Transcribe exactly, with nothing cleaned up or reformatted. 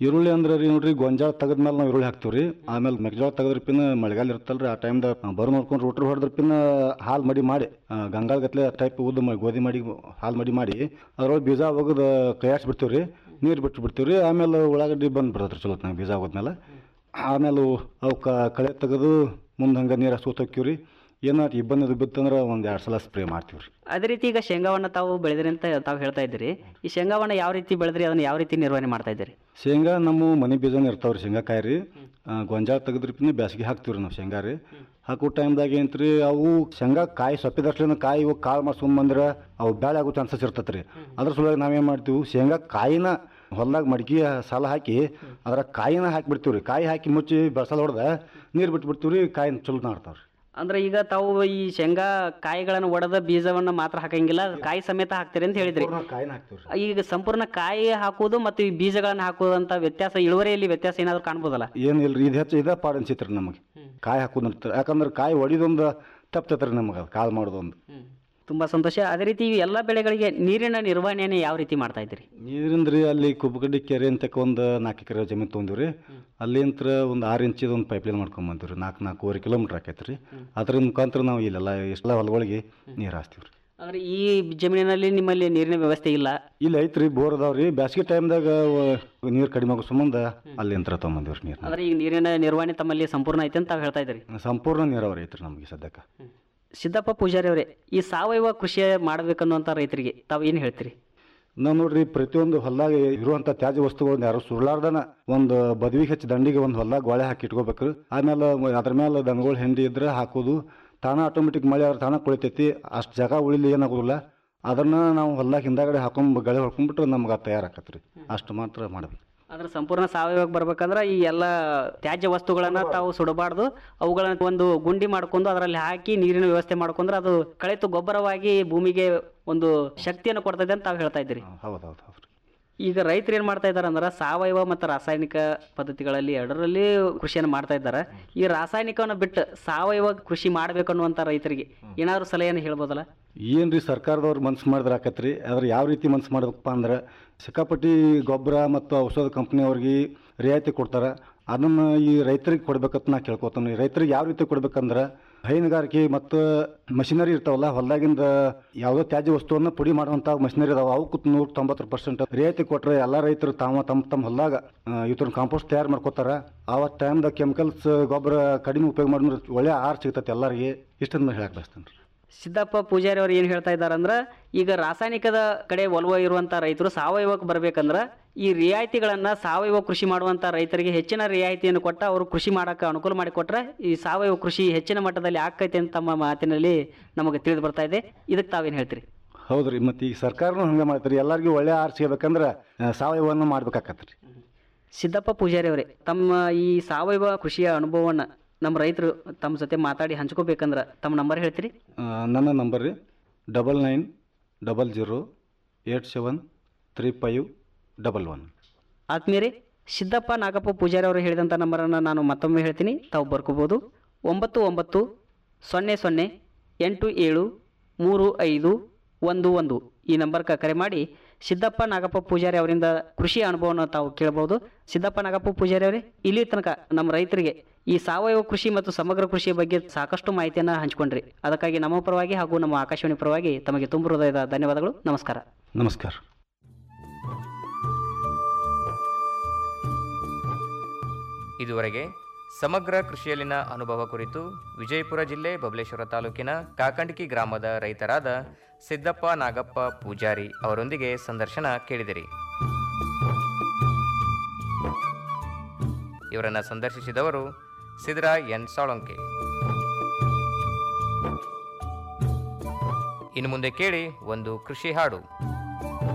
ಈರುಳ್ಳಿ ಅಂದ್ರೆ ರೀ ನೋಡ್ರಿ ಗೊಂಜಾಳ ತೆಗೆದ್ಮೇಲೆ ನಾವು ಈರುಳ್ಳಿ ಹಾಕ್ತೀವಿ ರೀ. ಆಮೇಲೆ ಮೆಕ್ಜೋಳ ತೆಗೆದ್ರ ಪಿನ್ ಮಳೆಗಾಲ ಇರುತ್ತಲ್ರಿ ಆ ಟೈಮ್ದಾಗ ಬರೋ ನೋಡ್ಕೊಂಡು ರೋಟ್ರಿ ಹೊಡೆದ್ರ ಪಿನ್ ಹಾಲು ಮಡಿ ಮಾಡಿ ಗಂಗಾಳ ಗತ್ಲೆ ಟೈಪ್ ಉದ್ದು ಗೋಧಿ ಮಾಡಿ ಹಾಲು ಮಡಿ ಮಾಡಿ ಅದ್ರೊಳಗೆ ಬೀಜ ಹೋಗೋದು ಕೈಯಾಡ್ಸಿ ಬಿಡ್ತೀವಿ ರೀ, ನೀರು ಬಿಟ್ಟು ಬಿಡ್ತೀವಿ ರೀ. ಆಮೇಲೆ ಉಳ್ಳಾಗಡ್ಡಿ ಬಂದು ಬಿಡತ್ರಿ ಚಲೋ ನಂಗೆ ಬೀಜ ಹೋದ್ಮೇಲೆ. ಆಮೇಲೆ ಅವಕ್ಕೆ ಕಳೆ ತೆಗೆದು ಮುಂದೆ ಹಂಗೆ ನೀರು ಸೂತೋಕ್ಕಿವಿ ರೀ. ಏನಾರು ಇಬ್ಬಂದಿ ಬಿತ್ತಂದ್ರೆ ಒಂದು ಎರಡು ಸಲ ಸ್ಪ್ರೇ ಮಾಡ್ತೀವಿ ರೀ. ಅದೇ ರೀತಿ ಈಗ ಶೇಂಗಾವನ್ನ ತಾವು ಬೆಳೆದ್ರಿ ಅಂತ ತಾವು ಹೇಳ್ತಾ ಇದ್ದೀರಿ. ಈ ಶೇಂಗಾವನ್ನ ಯಾವ ರೀತಿ ಬೆಳೆದ್ರಿ, ಅದನ್ನ ಯಾವ ರೀತಿ ನಿರ್ವಹಣೆ ಮಾಡ್ತಾ ಇದ್ದೀರಿ? ಶೇಂಗಾ ನಮ್ಮ ಮನೆ ಬೀಜನ ಇರ್ತಾವ್ರಿ ಶೇಂಗಾಕಾಯಿ ರೀ. ಗೊಂಜಾಳ ತೆಗೆದ್ರಿ ಪಿನ್ನ ಬ್ಯಾಸಿಗೆ ಹಾಕ್ತೀವಿ ರೀ ನಾವು ಶೇಂಗಾ ರೀ. ಹಾಕೋ ಟೈಮ್ದಾಗ ಏನು ರೀ ಅವು ಶೇಂಗಾ ಕಾಯಿ ಸೊಪ್ಪಿದಷ್ಟು ಕಾಯಿ ಇವಾಗ ಕಾಳು ಮಾಡ್ಸ್ಕೊಂಬಂದ್ರೆ ಅವು ಬ್ಯಾಳೆ ಆಗೋ ಚಾನ್ಸಸ್ ಇರ್ತೈತೆ ರೀ. ಅದ್ರ ಸಲುವಾಗಿ ನಾವೇನು ಮಾಡ್ತೀವಿ, ಶೇಂಗಾ ಕಾಯಿನ ಹೊಲ್ದಾಗ ಮಡ್ಕಿ ಸಾಲ ಹಾಕಿ ಅದ್ರ ಕಾಯಿನ ಹಾಕಿಬಿಡ್ತೀವಿ ರೀ. ಕಾಯಿ ಹಾಕಿ ಮುಚ್ಚಿ ಬೆಳ್ಸಲ ಹೊಡೆದ ನೀರು ಬಿಟ್ಬಿಡ್ತೀವಿ ರೀ, ಕಾಯಿನ ಚಲೋ ನಾಡ್ತಾವೆ ರೀ. ಅಂದ್ರೆ ಈಗ ತಾವು ಈ ಶೇಂಗಾ ಕಾಯಿಗಳನ್ನು ಒಡೆದ ಬೀಜವನ್ನ ಮಾತ್ರ ಹಾಕಂಗಿಲ್ಲ, ಕಾಯಿ ಸಮೇತ ಹಾಕ್ತೀರಿ ಅಂತ ಹೇಳಿದ್ರಿ. ಕಾಯಿನ ಹಾಕ್ತೀವಿ. ಈಗ ಸಂಪೂರ್ಣ ಕಾಯಿ ಹಾಕುವುದು ಮತ್ತು ಈ ಬೀಜಗಳನ್ನ ಹಾಕುವುದಂತ ವ್ಯತ್ಯಾಸ, ಇಳುವರಿಯಲ್ಲಿ ವ್ಯತ್ಯಾಸ ಏನಾದ್ರು ಕಾಣ್ಬೋದಲ್ಲ? ಏನಿಲ್ರಿ, ಇದು ಹೆಚ್ಚು ಇದೇ ಪಾಡು ಅನ್ಸಿತ್ತು ರೀ ನಮಗೆ. ಕಾಯಿ ಹಾಕೋದು ಇರ್ತಾರೆ, ಯಾಕಂದ್ರೆ ಕಾಯಿ ಹೊಡಿದೊಂದು ತಪ್ತೈತೆ ರೀ ನಮಗೆ ಕಾಳು ಮಾಡೋದೊಂದು. ತುಂಬಾ ಸಂತೋಷ. ಅದೇ ರೀತಿ ಎಲ್ಲ ಬೆಳೆಗಳಿಗೆ ನೀರಿನ ನಿರ್ವಹಣೆಯನ್ನು ಯಾವ ರೀತಿ ಮಾಡ್ತಾ ಇದ್ದೀರಿ? ನೀರಿಂದ್ರಿ ಅಲ್ಲಿ ಕುಬ್ಬಗಡ್ಡಿ ಕೆರೆ ಅಂತಕ್ಕೆ ಒಂದು ನಾಲ್ಕು ಎಕರೆ ಜಮೀನು ತೊಗೊಂಡಿವ್ರಿ. ಅಲ್ಲಿಂತ್ರ ಒಂದು ಆರು ಇಂಚಿದ ಒಂದು ಪೈಪ್ಲೈನ್ ಮಾಡ್ಕೊಂಬಂದಿವ್ರಿ. ನಾಲ್ಕು ನಾಲ್ಕೂವರೆ ಕಿಲೋಮೀಟ್ರ್ ಆಕೈತೆ ರೀ. ಅದ್ರ ಮುಖಾಂತರ ನಾವು ಇಲ್ಲೆಲ್ಲ ಎಷ್ಟೆಲ್ಲ ಹೊಲಗಳಿಗೆ ನೀರು ಹಾಸ್ತೀವಿ ರೀ. ಅಂದ್ರೆ ಈ ಜಮೀನಿನಲ್ಲಿ ನಿಮ್ಮಲ್ಲಿ ನೀರಿನ ವ್ಯವಸ್ಥೆ ಇಲ್ಲ? ಇಲ್ಲಿ ಐತ್ರಿ, ಬೋರ್ ಅದಾವ್ರಿ. ಬೇಸಿಗೆ ಟೈಮ್ದಾಗ ನೀರು ಕಡಿಮೆ ಆಗೋ ಸಂಬಂಧ ಅಲ್ಲಿಂತ್ರ ತೊಗೊಂಬಂದಿವ್ರಿ ನೀರು. ಅಂದ್ರೆ ಈಗ ನೀರಿನ ನಿರ್ವಹಣೆ ತಮ್ಮಲ್ಲಿ ಸಂಪೂರ್ಣ ಐತೆ ಅಂತ ತಾವು ಹೇಳ್ತಾ ಇದ್ದೀರಿ? ಸಂಪೂರ್ಣ ನೀರಾವರಿ ಐತ್ರಿ ನಮಗೆ ಸದ್ಯಕ್ಕೆ. ಸಿದ್ದಪ್ಪ ಪೂಜಾರಿ ಅವರೇ, ಈ ಸಾವಯವ ಕೃಷಿ ಮಾಡ್ಬೇಕನ್ನುವಂಥ ರೈತರಿಗೆ ತಾವು ಏನು ಹೇಳ್ತೀರಿ? ನಾವು ನೋಡ್ರಿ ಪ್ರತಿಯೊಂದು ಹೊಲ್ದಾಗ ಇರುವಂಥ ತ್ಯಾಜ್ಯ ವಸ್ತುಗಳನ್ನ ಯಾರು ಸುಳ್ಳಾರ್ದನ ಒಂದು ಬದವಿಗೆ ಹೆಚ್ಚು ದಂಡಿಗೆ ಒಂದು ಹೊಲ್ದಾಗ ಗೋಳೆ ಹಾಕಿ ಇಟ್ಕೋಬೇಕು. ಆಮೇಲೆ ಅದ್ರ ಮೇಲೆ ದನಗಳು ಹೆಂಡಿ ಇದ್ರೆ ಹಾಕೋದು ತಾನ ಆಟೋಮೆಟಿಕ್ ಮಳೆ ಅವ್ರ ತಾನ ಕುಳಿತೈತಿ. ಅಷ್ಟು ಜಾಗ ಉಳಿಲಿ ಏನಾಗೋದಿಲ್ಲ. ಅದನ್ನು ನಾವು ಹೊಲ್ದಾಗ ಹಿಂದಾಗಡೆ ಹಾಕೊಂಡ್ ಗಳೆ ಹೊಡ್ಕೊಂಡ್ಬಿಟ್ರೆ ನಮ್ಗೆ ಅದು ತಯಾರಾಕತ್ರಿ. ಅಷ್ಟು ಮಾತ್ರ ಮಾಡಬೇಕು. ಅದ್ರ ಸಂಪೂರ್ಣ ಸಾವಯವಕ್ಕೆ ಬರ್ಬೇಕಂದ್ರೆ ಈ ಎಲ್ಲ ತ್ಯಾಜ್ಯ ವಸ್ತುಗಳನ್ನ ತಾವು ಸುಡಬಾರ್ದು, ಅವುಗಳನ್ನ ಒಂದು ಗುಂಡಿ ಮಾಡ್ಕೊಂಡು ಅದರಲ್ಲಿ ಹಾಕಿ ನೀರಿನ ವ್ಯವಸ್ಥೆ ಮಾಡ್ಕೊಂಡ್ರೆ ಅದು ಕಳೆತು ಗೊಬ್ಬರವಾಗಿ ಭೂಮಿಗೆ ಒಂದು ಶಕ್ತಿಯನ್ನು ಕೊಡ್ತದೆ ಅಂತ ತಾವು ಹೇಳ್ತಾ ಇದ್ದೀರಿ. ಹೌದು ಹೌದು ಹೌದು. ಈಗ ರೈತರು ಏನು ಮಾಡ್ತಾ ಇದ್ದಾರೆ ಅಂದ್ರೆ ಸಾವಯವ ಮತ್ತು ರಾಸಾಯನಿಕ ಪದ್ಧತಿಗಳಲ್ಲಿ ಎರಡರಲ್ಲಿ ಕೃಷಿಯನ್ನು ಮಾಡ್ತಾ ಇದ್ದಾರೆ. ಈ ರಾಸಾಯನಿಕವನ್ನು ಬಿಟ್ಟು ಸಾವಯವ ಕೃಷಿ ಮಾಡ್ಬೇಕನ್ನುವಂಥ ರೈತರಿಗೆ ಏನಾದ್ರು ಸಲಹೆಯನ್ನು ಹೇಳ್ಬೋದಲ್ಲ? ಏನ್ರಿ ಸರ್ಕಾರದವ್ರು ಮನ್ಸು ಮಾಡಿದ್ರೆ ಆಕತ್ರಿ. ಆದ್ರೆ ಯಾವ ರೀತಿ ಮನ್ಸು ಮಾಡ್ಬೇಕಪ್ಪ ಅಂದ್ರೆ ಸಿಕ್ಕಾಪಟ್ಟಿ ಗೊಬ್ಬರ ಮತ್ತು ಔಷಧ ಕಂಪ್ನಿಯವ್ರಿಗೆ ರಿಯಾಯಿತಿ ಕೊಡ್ತಾರೆ. ಅದನ್ನು ಈ ರೈತರಿಗೆ ಕೊಡ್ಬೇಕಂತ ನಾ ಕೇಳ್ಕೊತಾನೆ. ರೈತರಿಗೆ ಯಾವ ರೀತಿ ಕೊಡ್ಬೇಕಂದ್ರೆ ಹೈನುಗಾರಿಕೆ ಮತ್ತು ಮಷಿನರಿ ಇರ್ತಾವಲ್ಲ ಹೊಲ್ದಾಗಿಂದ ಯಾವುದೋ ತ್ಯಾಜ್ಯ ವಸ್ತುವನ್ನು ಪುಡಿ ಮಾಡುವಂಥ ಮಷಿನರಿ ಅದಾವೆ, ಅವಕ್ಕೆ ನೂರ ತೊಂಬತ್ತು ಪರ್ಸೆಂಟ್ ರಿಯಾಯಿತಿ ಕೊಟ್ಟರೆ ಎಲ್ಲ ರೈತರು ತಾವ ತಮ್ಮ ತಮ್ಮ ಹೊಲ್ದಾಗ ಇವತ್ತು ಕಾಂಪೋಸ್ಟ್ ತಯಾರು ಮಾಡ್ಕೋತಾರೆ. ಆವತ್ತು ಟೈಮ್ದಾಗ ಕೆಮಿಕಲ್ಸ್ ಗೊಬ್ಬರ ಕಡಿಮೆ ಉಪಯೋಗ ಮಾಡಿದ್ರೆ ಒಳ್ಳೆ ಆಹಾರ ಸಿಗ್ತೈತೆ ಎಲ್ಲರಿಗೆ. ಇಷ್ಟನ್ನು ಹೇಳಕ್ಕೆ ಬಯಸ್ತೇನೆ ರೀ. ಸಿದ್ದಪ್ಪ ಪೂಜಾರಿ ಅವರು ಏನು ಹೇಳ್ತಾ ಇದ್ದಾರೆ ಅಂದ್ರೆ ಈಗ ರಾಸಾಯನಿಕದ ಕಡೆ ಒಲವು ಇರುವಂಥ ರೈತರು ಸಾವಯವಕ್ಕೆ ಬರ್ಬೇಕಂದ್ರೆ ಈ ರಿಯಾಯಿತಿಗಳನ್ನು ಸಾವಯವ ಕೃಷಿ ಮಾಡುವಂಥ ರೈತರಿಗೆ ಹೆಚ್ಚಿನ ರಿಯಾಯಿತಿಯನ್ನು ಕೊಟ್ಟ ಅವರು ಕೃಷಿ ಮಾಡೋಕ್ಕೆ ಅನುಕೂಲ ಮಾಡಿಕೊಟ್ರೆ ಈ ಸಾವಯವ ಕೃಷಿ ಹೆಚ್ಚಿನ ಮಟ್ಟದಲ್ಲಿ ಆಗ್ತೈತೆ ಅಂತ ತಮ್ಮ ಮಾತಿನಲ್ಲಿ ನಮಗೆ ತಿಳಿದು ಬರ್ತಾ ಇದೆ. ಇದಕ್ಕೆ ತಾವೇನು ಹೇಳ್ತೀರಿ? ಹೌದ್ರಿ, ಮತ್ತು ಈಗ ಸರ್ಕಾರನೂ ಹಂಗೆ ಮಾಡ್ತಾರೆ. ಎಲ್ಲರಿಗೂ ಒಳ್ಳೆ ಆಹಾರ ಸಿಗಬೇಕಂದ್ರೆ ಸಾವಯವವನ್ನು ಮಾಡ್ಬೇಕಾಕತ್ರಿ. ಸಿದ್ದಪ್ಪ ಪೂಜಾರಿ ಅವರೇ, ತಮ್ಮ ಈ ಸಾವಯವ ಕೃಷಿಯ ಅನುಭವವನ್ನು ನಮ್ಮ ರೈತರು ತಮ್ಮ ಜೊತೆ ಮಾತಾಡಿ ಹಂಚ್ಕೋಬೇಕಂದ್ರೆ ತಮ್ಮ ನಂಬರ್ ಹೇಳ್ತೀರಿ? ನನ್ನ ನಂಬರ್ ರೀ double nine double zero eight seven three five double one. ಆದ್ಮೇಲೆ ಸಿದ್ದಪ್ಪ ನಾಗಪ್ಪ ಪೂಜಾರಿ ಅವರು ಹೇಳಿದಂಥ ನಂಬರನ್ನು ನಾನು ಮತ್ತೊಮ್ಮೆ ಹೇಳ್ತೀನಿ, ತಾವು ಬರ್ಕೋಬೋದು. ಒಂಬತ್ತು ಒಂಬತ್ತು ಸೊನ್ನೆ ಸೊನ್ನೆ ಎಂಟು ಏಳು ಮೂರು ಐದು ಒಂದು ಒಂದು ಈ ನಂಬರ್ಗೆ ಕರೆ ಮಾಡಿ ಸಿದ್ದಪ್ಪ ನಾಗಪ್ಪ ಪೂಜಾರಿ ಅವರಿಂದ ಕೃಷಿ ಅನುಭವವನ್ನು ತಾವು ಕೇಳಬಹುದು. ಸಿದ್ದಪ್ಪ ನಾಗಪ್ಪ ಪೂಜಾರಿ ಅವರೇ, ಇಲ್ಲಿ ತನಕ ನಮ್ಮ ರೈತರಿಗೆ ಈ ಸಾವಯವ ಕೃಷಿ ಮತ್ತು ಸಮಗ್ರ ಕೃಷಿಯ ಬಗ್ಗೆ ಸಾಕಷ್ಟು ಮಾಹಿತಿಯನ್ನು ಹಂಚಿಕೊಂಡ್ರಿ. ಅದಕ್ಕಾಗಿ ನಮ್ಮ ಪರವಾಗಿ ಹಾಗೂ ನಮ್ಮ ಆಕಾಶವಾಣಿ ಪರವಾಗಿ ತಮಗೆ ತುಂಬ ಹೃದಯದ ಧನ್ಯವಾದಗಳು. ನಮಸ್ಕಾರ. ನಮಸ್ಕಾರ. ಇದುವರೆಗೆ ಸಮಗ್ರ ಕೃಷಿಯಲ್ಲಿನ ಅನುಭವ ಕುರಿತು ವಿಜಯಪುರ ಜಿಲ್ಲೆ ಬಬಲೇಶ್ವರ ತಾಲೂಕಿನ ಕಾಕಂಡಿಕಿ ಗ್ರಾಮದ ರೈತರಾದ ಸಿದ್ದಪ್ಪ ನಾಗಪ್ಪ ಪೂಜಾರಿ ಅವರೊಂದಿಗೆ ಸಂದರ್ಶನ ಕೇಳಿದಿರಿ. ಇವರನ್ನು ಸಂದರ್ಶಿಸಿದವರು ಸಿದ್ರಾ ಎನ್ ಸಾಳಂಕೆ. ಇನ್ನು ಮುಂದೆ ಕೇಳಿ ಒಂದು ಕೃಷಿ ಹಾಡು.